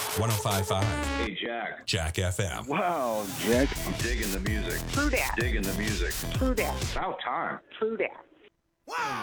105.5 Hey, Jack. Jack FM. Wow, Jack. I'm digging the music. True dat. Digging the music. True dat. About time. True dat.